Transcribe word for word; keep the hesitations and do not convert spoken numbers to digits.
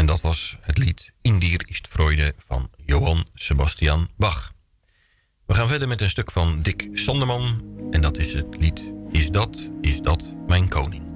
En dat was het lied In dir ist Freude van Johann Sebastian Bach. We gaan verder met een stuk van Dick Sandeman. En dat is het lied Is dat, is dat mijn koning.